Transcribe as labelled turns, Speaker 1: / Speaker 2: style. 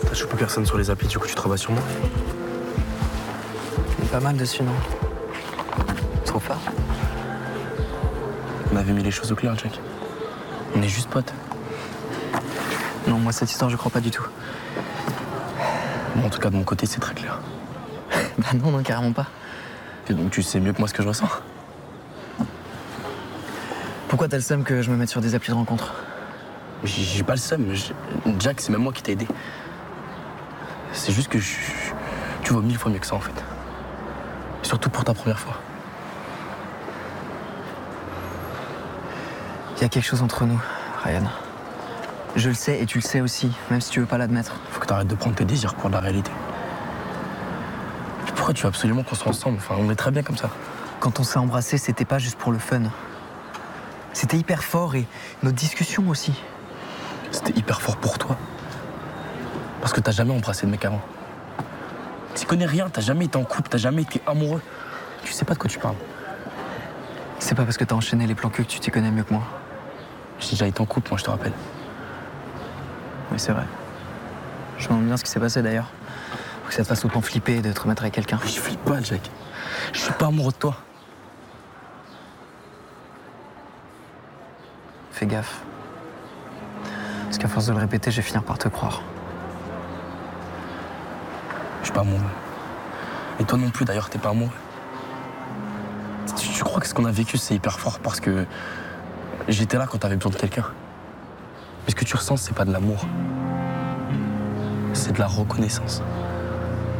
Speaker 1: T'as chopé personne sur les applis, du coup tu travailles sur moi.
Speaker 2: Il est pas mal dessus, non? Trop fort.
Speaker 1: On avait mis les choses au clair, Jack. On est juste potes.
Speaker 2: Non, moi, cette histoire, je crois pas du tout.
Speaker 1: Bon, en tout cas, de mon côté, c'est très clair.
Speaker 2: Bah non, non, carrément pas.
Speaker 1: Et donc tu sais mieux que moi ce que je ressens.
Speaker 2: Pourquoi t'as le seum que je me mette sur des applis de rencontre?
Speaker 1: J'ai pas le seum. Jack, c'est même moi qui t'ai aidé. C'est juste que tu vaux 1000 fois mieux que ça, en fait. Surtout pour ta première fois.
Speaker 2: Il y a quelque chose entre nous, Ryan. Je le sais et tu le sais aussi, même si tu veux pas l'admettre.
Speaker 1: Faut que t'arrêtes de prendre tes désirs pour de la réalité. Pourquoi tu veux absolument qu'on soit ensemble? Enfin, on est très bien comme ça.
Speaker 2: Quand on s'est embrassés, c'était pas juste pour le fun. C'était hyper fort et notre discussion aussi.
Speaker 1: C'était hyper fort pour toi. Parce que t'as jamais embrassé de mec avant. Tu connais rien, t'as jamais été en couple, t'as jamais été amoureux. Tu sais pas de quoi tu parles.
Speaker 2: C'est pas parce que t'as enchaîné les plans cul que tu t'y connais mieux que moi.
Speaker 1: J'ai déjà été en couple, moi, je te rappelle.
Speaker 2: Oui, c'est vrai. Je me demande bien ce qui s'est passé d'ailleurs. Faut que ça te fasse autant flipper de te remettre avec quelqu'un.
Speaker 1: Je flippe pas, Jack. Je suis pas amoureux de toi.
Speaker 2: Fais gaffe. Parce qu'à force de le répéter, je vais finir par te croire.
Speaker 1: Je suis pas amoureux. Et toi non plus, d'ailleurs, t'es pas amoureux. Tu crois que ce qu'on a vécu, c'est hyper fort parce que j'étais là quand t'avais besoin de quelqu'un. Mais ce que tu ressens, c'est pas de l'amour. C'est de la reconnaissance.